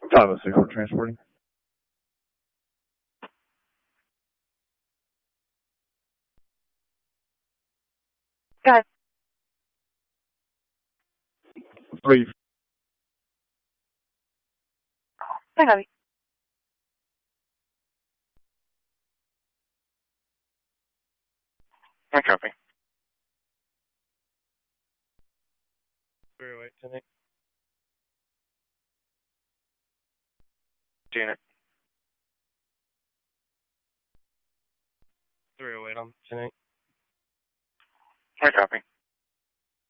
506 for transporting. Go ahead. 3. I copy. I copy. 308 tonight. Unit. 308 on tonight. I copy.